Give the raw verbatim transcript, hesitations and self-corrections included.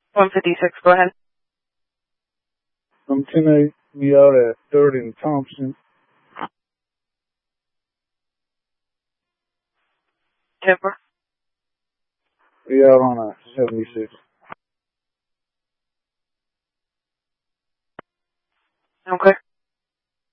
one fifty-six, go ahead. I'm ten eight, me out at third and Thompson. Timber. We out on a seventy-six. Okay.